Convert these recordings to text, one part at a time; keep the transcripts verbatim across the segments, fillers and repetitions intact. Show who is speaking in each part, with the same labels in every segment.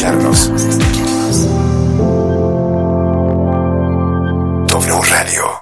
Speaker 1: escucharnos. W Radio.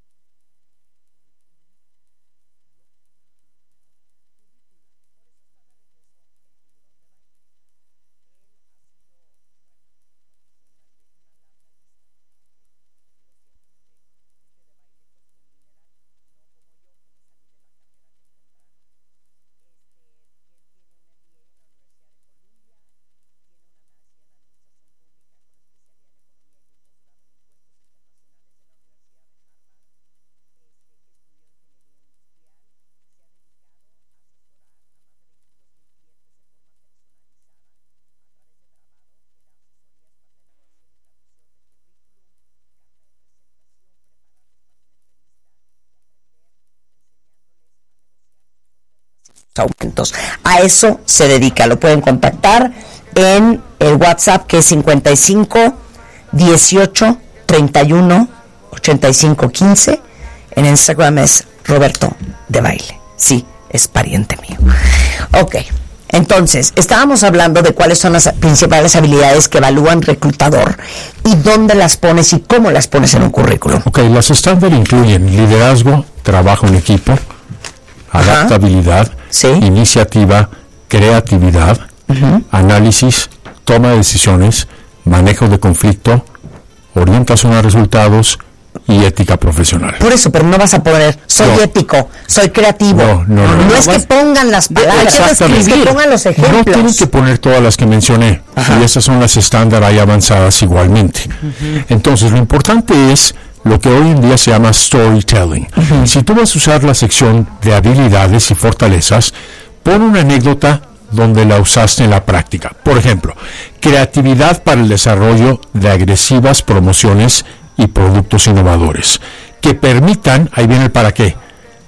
Speaker 2: Aumentos. A eso se dedica. Lo pueden contactar en el WhatsApp, que es cincuenta y cinco dieciocho treinta y uno ochenta y cinco quince. En Instagram es Roberto de Baile. Sí, es pariente mío. Ok, entonces estábamos hablando de cuáles son las principales habilidades que evalúan reclutador y dónde las pones y cómo las pones en un currículum.
Speaker 3: Ok, las estándar incluyen liderazgo, trabajo en equipo, adaptabilidad,
Speaker 2: sí,
Speaker 3: iniciativa, creatividad, uh-huh, análisis, toma de decisiones, manejo de conflicto, orientación a resultados y ética profesional.
Speaker 2: Por eso, pero no vas a poner, soy no. ético, soy creativo.
Speaker 3: No, no, no.
Speaker 2: No, no es
Speaker 3: vas...
Speaker 2: que pongan las palabras, es que pongan los ejemplos.
Speaker 3: No tienen que poner todas las que mencioné. Ajá. Y esas son las estándar ahí avanzadas igualmente. Uh-huh. Entonces, lo importante es lo que hoy en día se llama storytelling. Uh-huh. Si tú vas a usar la sección de habilidades y fortalezas, pon una anécdota donde la usaste en la práctica. Por ejemplo, creatividad para el desarrollo de agresivas promociones y productos innovadores que permitan, ahí viene el para qué,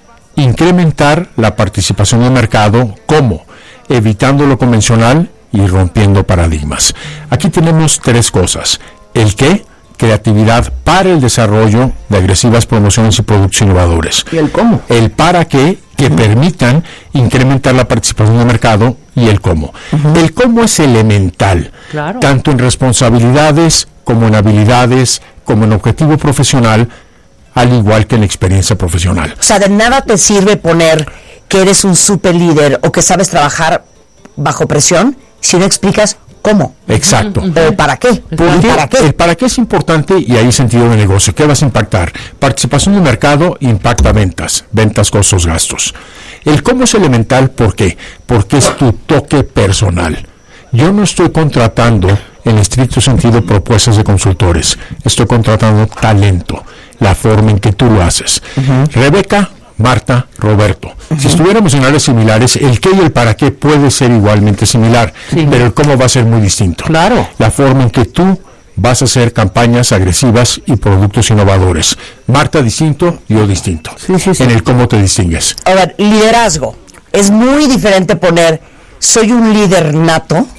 Speaker 3: incrementar la participación de mercado, ¿cómo? Evitando lo convencional y rompiendo paradigmas. Aquí tenemos tres cosas. El qué, creatividad para el desarrollo de agresivas promociones y productos innovadores.
Speaker 2: ¿Y el cómo?
Speaker 3: El para qué, que uh-huh, permitan incrementar la participación de mercado, y el cómo. Uh-huh. El cómo es elemental, claro, tanto en responsabilidades como en habilidades, como en objetivo profesional, al igual que en experiencia profesional.
Speaker 2: O sea, de nada te sirve poner que eres un super líder o que sabes trabajar bajo presión si no explicas cómo.
Speaker 3: Exacto.
Speaker 2: ¿Pero para qué?
Speaker 3: ¿Por qué?
Speaker 2: ¿Para qué?
Speaker 3: El para qué es importante, y ahí sentido de negocio. ¿Qué vas a impactar? Participación de mercado impacta ventas. Ventas, costos, gastos. El cómo es elemental, ¿por qué? Porque es tu toque personal. Yo no estoy contratando en estricto sentido propuestas de consultores. Estoy contratando talento, la forma en que tú lo haces. Uh-huh. Rebeca, Marta, Roberto. Uh-huh. Si estuviéramos en áreas similares, el qué y el para qué puede ser igualmente similar, sí, pero el cómo va a ser muy distinto.
Speaker 2: Claro.
Speaker 3: La forma en que tú vas a hacer campañas agresivas y productos innovadores. Marta distinto, yo distinto.
Speaker 2: Sí, sí, sí.
Speaker 3: En el cómo te distingues.
Speaker 2: A ver, liderazgo. Es muy diferente poner, soy un líder nato.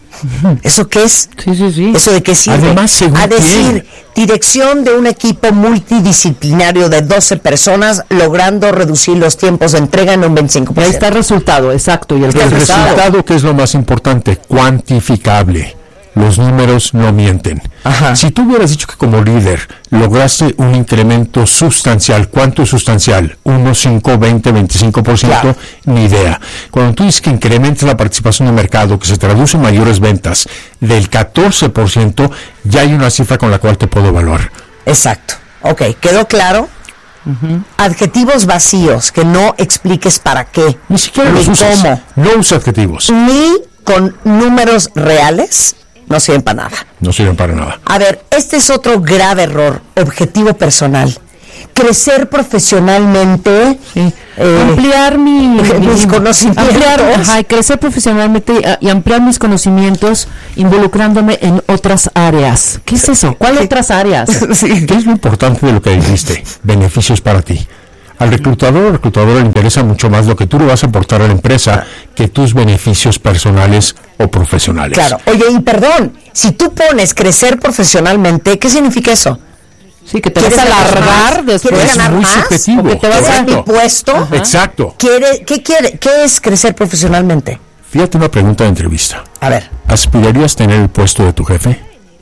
Speaker 2: ¿Eso qué es?
Speaker 4: Sí, sí, sí.
Speaker 2: ¿Eso de qué sirve?
Speaker 3: Además, según
Speaker 2: a decir,
Speaker 3: quién,
Speaker 2: dirección de un equipo multidisciplinario de doce personas, logrando reducir los tiempos de entrega en un veinticinco por ciento.
Speaker 4: Ahí está el resultado, exacto. Y el,
Speaker 3: el resultado, resultado, que es lo más importante, cuantificable. Los números no mienten.
Speaker 2: Ajá.
Speaker 3: Si tú hubieras dicho que como líder lograste un incremento sustancial, ¿cuánto es sustancial? uno, cinco, veinte, veinticinco por ciento, claro, ni idea. Cuando tú dices que incrementas la participación de mercado, que se traduce en mayores ventas del catorce por ciento, ya hay una cifra con la cual te puedo evaluar.
Speaker 2: Exacto. Ok, ¿quedó claro? Uh-huh. Adjetivos vacíos, que no expliques para qué.
Speaker 3: Ni siquiera los usas.
Speaker 2: Cómo.
Speaker 3: No usa adjetivos.
Speaker 2: Ni con números reales. No sirven para nada.
Speaker 3: No sirven para nada.
Speaker 2: A ver, este es otro grave error. Objetivo personal. Crecer profesionalmente.
Speaker 4: Sí. Eh, ampliar mi,
Speaker 2: mis conocimientos.
Speaker 4: Ampliar, ajá, crecer profesionalmente y ampliar mis conocimientos involucrándome en otras áreas. ¿Qué es eso? ¿Cuáles otras áreas?
Speaker 3: Sí. ¿Qué es lo importante de lo que dijiste? Beneficios para ti. Al reclutador o reclutadora le interesa mucho más lo que tú le vas a aportar a la empresa que tus beneficios personales o profesionales.
Speaker 2: Claro. Oye, y perdón, si tú pones crecer profesionalmente, ¿qué significa eso?
Speaker 4: Sí, que te vas a alargar después.
Speaker 2: ¿Quieres ganar
Speaker 3: muy
Speaker 2: más?
Speaker 3: Subjetivo.
Speaker 2: ¿O que te vas a dar mi puesto?
Speaker 3: Ajá. Exacto.
Speaker 2: ¿Quiere, qué, quiere, ¿Qué es crecer profesionalmente?
Speaker 3: Fíjate una pregunta de entrevista.
Speaker 2: A ver.
Speaker 3: ¿Aspirarías tener el puesto de tu jefe?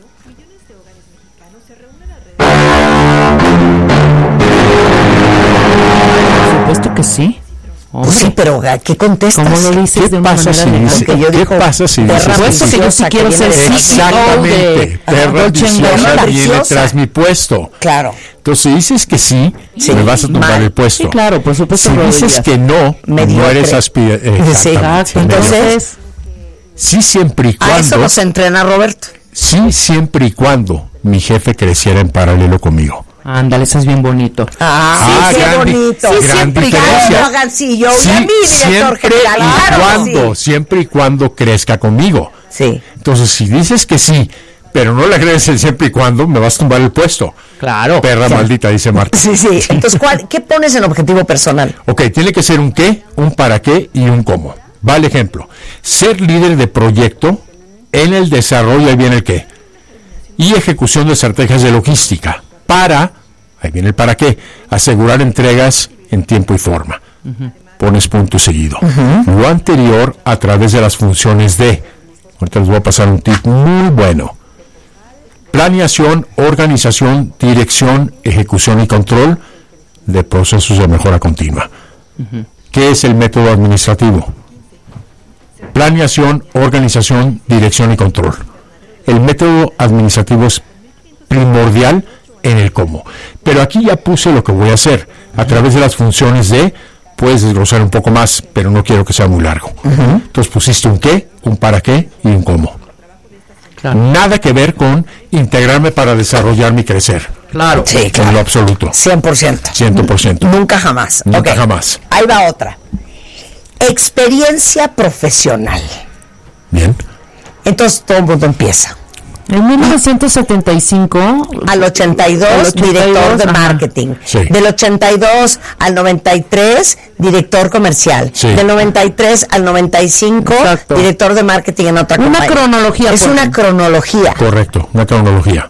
Speaker 4: Por supuesto que sí.
Speaker 2: Pues sí, pero ¿qué contestas?
Speaker 4: ¿Cómo lo dices
Speaker 3: ¿Qué
Speaker 4: de una
Speaker 3: pasa
Speaker 4: manera
Speaker 3: si
Speaker 4: legal?
Speaker 3: dice-
Speaker 2: Porque yo
Speaker 3: ¿Qué
Speaker 2: digo,
Speaker 3: pasa si
Speaker 2: perra
Speaker 3: dices
Speaker 4: Por eso que yo sí
Speaker 2: ambiciosa
Speaker 4: quiero
Speaker 2: que
Speaker 4: ser
Speaker 2: viene de-
Speaker 4: C E O
Speaker 3: Exactamente,
Speaker 4: de
Speaker 3: perra
Speaker 4: Dolce and
Speaker 3: ambiciosa
Speaker 4: Gabbana.
Speaker 3: viene
Speaker 2: ambiciosa.
Speaker 3: tras mi puesto.
Speaker 2: Claro.
Speaker 3: Entonces, si dices que sí,
Speaker 2: Sí,
Speaker 3: me vas a tomar
Speaker 2: mal.
Speaker 3: el puesto.
Speaker 4: Sí, claro, por supuesto.
Speaker 3: Si
Speaker 4: Rodríguez.
Speaker 3: dices que no,
Speaker 2: Mediocre.
Speaker 3: no eres aspirante.
Speaker 2: Sí,
Speaker 4: Exacto,
Speaker 2: Entonces-
Speaker 4: entonces,
Speaker 3: Sí, siempre y
Speaker 2: A eso
Speaker 3: cuando,
Speaker 2: nos entrena Roberto.
Speaker 3: sí, siempre y cuando mi jefe creciera en paralelo conmigo.
Speaker 4: ándale, eso es bien bonito.
Speaker 2: Ah,
Speaker 3: Ah,
Speaker 2: qué
Speaker 3: gran di-
Speaker 2: bonito.
Speaker 3: sí,
Speaker 2: Sí,
Speaker 3: gran
Speaker 2: siempre y
Speaker 3: diferencia.
Speaker 2: cuando hagan sí, yo
Speaker 3: Sí,
Speaker 2: y a mí, director
Speaker 3: siempre
Speaker 2: general.
Speaker 3: y
Speaker 2: Claro que
Speaker 3: cuando,
Speaker 2: sí.
Speaker 3: siempre y cuando crezca conmigo.
Speaker 2: Sí.
Speaker 3: Entonces, si dices que sí, pero no le agregues el siempre y cuando, me vas a tumbar el puesto.
Speaker 4: Claro.
Speaker 3: Perra
Speaker 2: Ya.
Speaker 3: maldita, dice Marta.
Speaker 2: Sí, sí. Entonces, ¿cuál, ¿qué pones en objetivo personal?
Speaker 3: Ok, tiene que ser un qué, un para qué y un cómo. Va el ejemplo. Ser líder de proyecto en el desarrollo, ahí viene el qué, y ejecución de estrategias de logística para, ahí viene el para qué, asegurar entregas en tiempo y forma. Pones punto seguido. Lo anterior a través de las funciones de, ahorita les voy a pasar un tip muy bueno. Planeación, organización, dirección, ejecución y control de procesos de mejora continua. ¿Qué es el método administrativo? Planeación, organización, dirección y control. El método administrativo es primordial en el cómo. Pero aquí ya puse lo que voy a hacer. A través de las funciones de, puedes desglosar un poco más, pero no quiero que sea muy largo. Entonces pusiste un qué, un para qué y un cómo.
Speaker 4: Claro.
Speaker 3: Nada que ver con integrarme para desarrollarme y crecer.
Speaker 4: Claro.
Speaker 2: Sí,
Speaker 3: En
Speaker 2: claro.
Speaker 3: lo absoluto.
Speaker 2: cien por ciento.
Speaker 3: cien por ciento.
Speaker 2: Nunca jamás.
Speaker 3: Nunca
Speaker 2: Ok.
Speaker 3: jamás.
Speaker 2: Ahí va otra. Experiencia profesional.
Speaker 3: Bien.
Speaker 2: Entonces todo el mundo empieza.
Speaker 4: En mil novecientos setenta y cinco,
Speaker 2: Al ochenta y dos,
Speaker 4: Al ochenta y dos,
Speaker 2: director de
Speaker 4: ajá.
Speaker 2: marketing.
Speaker 3: Sí.
Speaker 2: Del ochenta y dos al noventa y tres, director comercial.
Speaker 3: Sí.
Speaker 2: Del noventa y tres al noventa y cinco,
Speaker 4: Exacto.
Speaker 2: director de marketing en otra
Speaker 4: Una
Speaker 2: compañía.
Speaker 4: cronología,
Speaker 2: Es
Speaker 4: por
Speaker 2: una
Speaker 4: ejemplo.
Speaker 2: cronología.
Speaker 3: Correcto. Una cronología.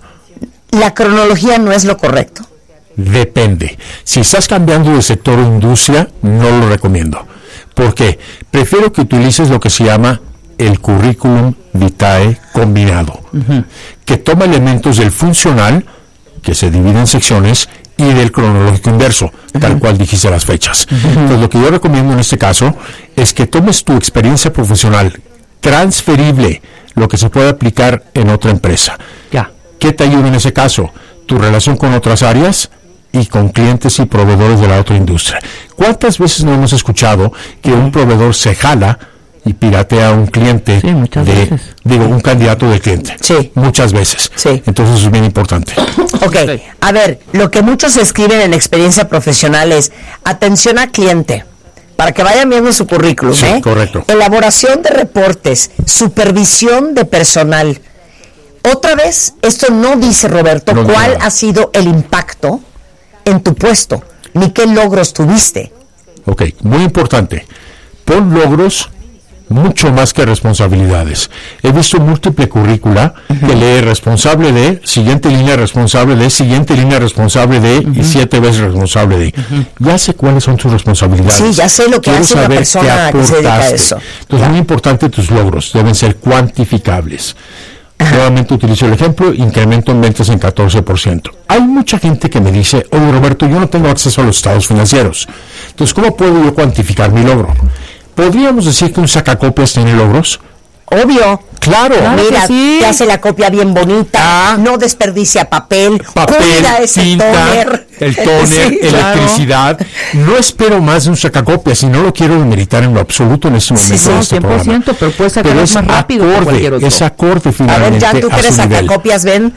Speaker 2: La cronología no es lo correcto.
Speaker 3: Depende. Si estás cambiando de sector o industria, no lo recomiendo. ¿Por qué? Prefiero que utilices lo que se llama el currículum vitae combinado, que toma elementos del funcional, que se divide en secciones, y del cronológico inverso, tal cual dijiste las fechas. Entonces, lo que yo recomiendo en este caso es que tomes tu experiencia profesional transferible, lo que se puede aplicar en otra empresa.
Speaker 4: ya.
Speaker 3: ¿Qué te ayuda en ese caso? Tu relación con otras áreas y con clientes y proveedores de la otra industria. ¿Cuántas veces no hemos escuchado que un proveedor se jala y piratea a un cliente,
Speaker 4: Sí, muchas
Speaker 3: de,
Speaker 4: veces.
Speaker 3: digo, un candidato de cliente?
Speaker 2: Sí.
Speaker 3: Muchas veces.
Speaker 2: Sí.
Speaker 3: Entonces eso es bien importante.
Speaker 2: Ok, a ver, lo que muchos escriben en experiencia profesional es atención al cliente, para que vayan viendo su currículum,
Speaker 3: Sí,
Speaker 2: ¿eh?
Speaker 3: correcto.
Speaker 2: Elaboración de reportes, supervisión de personal. Otra vez, esto no dice, Roberto,
Speaker 3: No dice
Speaker 2: cuál
Speaker 3: nada.
Speaker 2: ha sido el impacto en tu puesto, ni qué logros tuviste.
Speaker 3: Ok, muy importante. Pon logros mucho más que responsabilidades. He visto múltiple currícula que lee responsable de, siguiente línea responsable de, siguiente línea responsable de, y siete veces responsable de. Ya sé cuáles son tus responsabilidades.
Speaker 2: Sí, ya sé lo que
Speaker 3: Quiero
Speaker 2: hace una
Speaker 3: saber qué
Speaker 2: persona que se dedica a
Speaker 3: aportaste.
Speaker 2: eso.
Speaker 3: Entonces, muy importante tus logros, deben ser cuantificables. Nuevamente utilizo el ejemplo, incremento en ventas en catorce por ciento. Hay mucha gente que me dice, oye Roberto, yo no tengo acceso a los estados financieros. Entonces, ¿cómo puedo yo cuantificar mi logro? ¿Podríamos decir que un sacacopias tiene logros?
Speaker 2: Obvio.
Speaker 3: Claro.
Speaker 4: Claro.
Speaker 2: Mira,
Speaker 4: que sí.
Speaker 2: te hace la copia bien bonita,
Speaker 3: Ah.
Speaker 2: no desperdicia papel,
Speaker 3: Papel,
Speaker 2: cuida ese
Speaker 3: tinta,
Speaker 2: toner.
Speaker 3: el toner,
Speaker 2: Sí, claro.
Speaker 3: electricidad. No espero más de un sacacopias y no lo quiero demeritar en lo absoluto en este momento.
Speaker 2: sí,
Speaker 3: de
Speaker 4: No,
Speaker 3: este
Speaker 4: cien por ciento,
Speaker 3: programa.
Speaker 4: pero puedes sacarlas
Speaker 3: es
Speaker 4: más rápido que cualquier
Speaker 3: acorde,
Speaker 4: otro.
Speaker 3: es acorde
Speaker 2: A
Speaker 3: finalmente
Speaker 2: ver, ya tú que
Speaker 3: a
Speaker 2: eres
Speaker 3: su nivel.
Speaker 2: sacacopias, ven.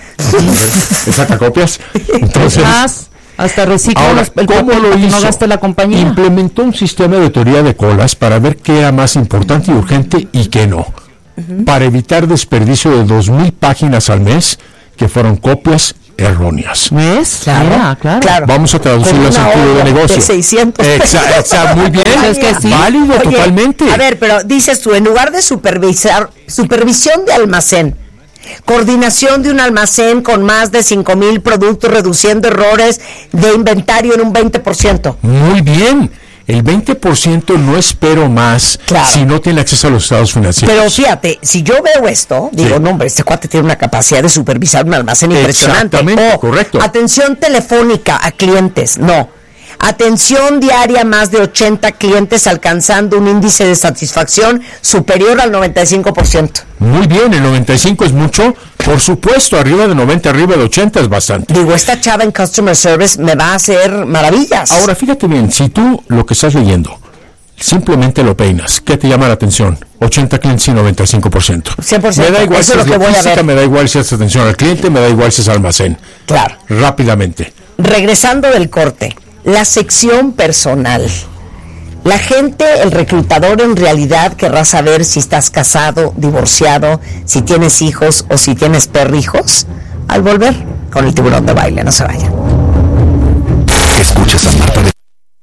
Speaker 3: ¿Es sacacopias? Entonces,
Speaker 4: Más, hasta recicla
Speaker 3: ahora,
Speaker 4: los- el
Speaker 3: ¿cómo
Speaker 4: papel
Speaker 3: lo
Speaker 4: para que
Speaker 3: hizo?
Speaker 4: no gaste la compañía.
Speaker 3: Implementó un sistema de teoría de colas para ver qué era más importante y urgente y qué no. Para evitar desperdicio de dos mil páginas al mes que fueron copias erróneas.
Speaker 4: ¿Ves? Mira, claro.
Speaker 2: claro.
Speaker 3: Vamos a traducirlo
Speaker 2: Con
Speaker 3: al
Speaker 2: una
Speaker 3: sentido de
Speaker 2: obra
Speaker 3: negocio.
Speaker 2: de seiscientos
Speaker 3: Exa- exa- muy bien.
Speaker 4: Es que sí.
Speaker 3: Válido,
Speaker 2: Oye,
Speaker 3: totalmente.
Speaker 2: A ver, pero dices tú, en lugar de supervisar, supervisión de almacén, coordinación de un almacén con más de cinco mil productos, reduciendo errores de inventario en un veinte por ciento.
Speaker 3: Muy bien. El veinte por ciento no espero más
Speaker 2: Claro.
Speaker 3: si no tiene acceso a los estados financieros.
Speaker 2: Pero fíjate, si yo veo esto, digo,
Speaker 3: Sí.
Speaker 2: no, hombre, este cuate tiene una capacidad de supervisar un almacén impresionante.
Speaker 3: Exactamente,
Speaker 2: O,
Speaker 3: correcto.
Speaker 2: atención telefónica a clientes, no. Atención diaria, más de ochenta clientes alcanzando un índice de satisfacción superior al noventa y cinco por ciento.
Speaker 3: Muy bien, el noventa y cinco es mucho. Por supuesto, arriba de noventa, arriba de ochenta es bastante.
Speaker 2: Digo, esta chava en Customer Service me va a hacer maravillas.
Speaker 3: Ahora, fíjate bien, si tú lo que estás leyendo simplemente lo peinas, ¿qué te llama la atención? ochenta clientes y noventa y cinco por ciento.
Speaker 2: cien por ciento.
Speaker 3: Me da igual
Speaker 2: Eso
Speaker 3: si
Speaker 2: es
Speaker 3: es
Speaker 2: lo que voy a
Speaker 3: logística,
Speaker 2: ver.
Speaker 3: me da igual si es atención al cliente, me da igual si es almacén.
Speaker 2: Claro.
Speaker 3: Rápidamente.
Speaker 2: Regresando del corte, la sección personal. La gente, el reclutador en realidad querrá saber si estás casado, divorciado, si tienes hijos o si tienes perrijos. Al volver con el tiburón de baile, no se vayan.
Speaker 1: Escuchas a Marta de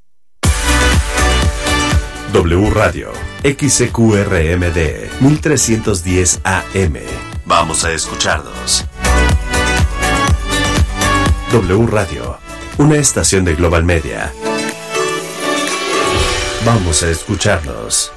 Speaker 1: W Radio, X C Q R M D, mil trescientos diez A M. Vamos a escucharnos. W Radio, una estación de Global Media. Vamos a escucharnos.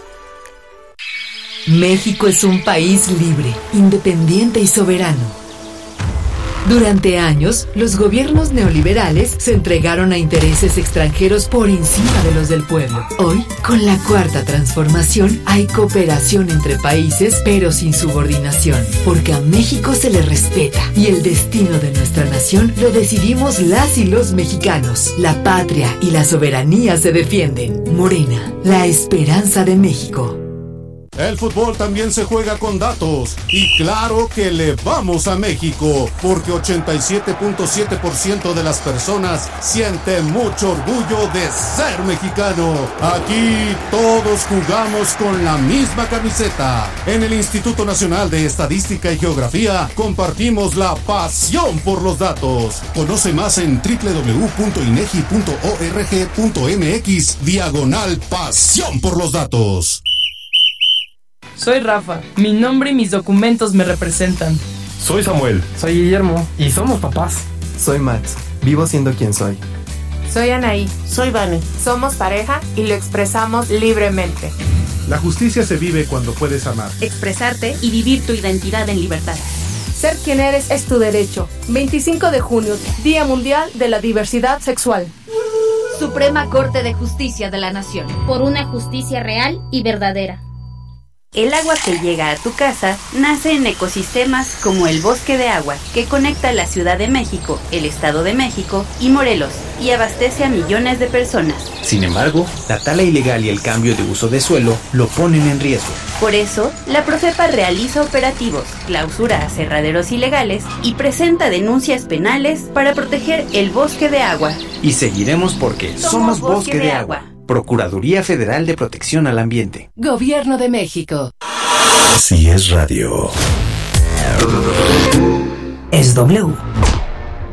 Speaker 5: México es un país libre, independiente y soberano. Durante años, los gobiernos neoliberales se entregaron a intereses extranjeros por encima de los del pueblo. Hoy, con la cuarta transformación, hay cooperación entre países, pero sin subordinación, porque a México se le respeta y el destino de nuestra nación lo decidimos las y los mexicanos. La patria y la soberanía se defienden. Morena, la esperanza de México.
Speaker 6: El fútbol también se juega con datos y claro que le vamos a México porque ochenta y siete punto siete por ciento de las personas sienten mucho orgullo de ser mexicano. Aquí todos jugamos con la misma camiseta. En el Instituto Nacional de Estadística y Geografía compartimos la pasión por los datos. Conoce más en doble u doble u doble u punto inegi punto org punto mx diagonal pasión por los datos.
Speaker 7: Soy Rafa, mi nombre y mis documentos me representan.
Speaker 8: Soy Samuel.
Speaker 9: Soy Guillermo y somos papás.
Speaker 10: Soy Max, vivo siendo quien soy.
Speaker 11: Soy Anaí.
Speaker 12: Soy Vane.
Speaker 11: Somos pareja y lo expresamos libremente.
Speaker 13: La justicia se vive cuando puedes amar,
Speaker 14: expresarte y vivir tu identidad en libertad.
Speaker 15: Ser quien eres es tu derecho. veinticinco de junio, Día Mundial de la Diversidad Sexual.
Speaker 14: Suprema Corte de Justicia de la Nación.
Speaker 16: Por una justicia real y verdadera.
Speaker 17: El agua que llega a tu casa nace en ecosistemas como el Bosque de Agua, que conecta la Ciudad de México, el Estado de México y Morelos, y abastece a millones de personas.
Speaker 18: Sin embargo, la tala ilegal y el cambio de uso de suelo lo ponen en riesgo.
Speaker 17: Por eso, la Profepa realiza operativos, clausura aserraderos ilegales y presenta denuncias penales para proteger el Bosque de Agua.
Speaker 18: Y seguiremos porque somos, somos Bosque, Bosque de, de Agua. Agua. Procuraduría Federal de Protección al Ambiente.
Speaker 5: Gobierno de México.
Speaker 1: Así es radio.
Speaker 2: Es W.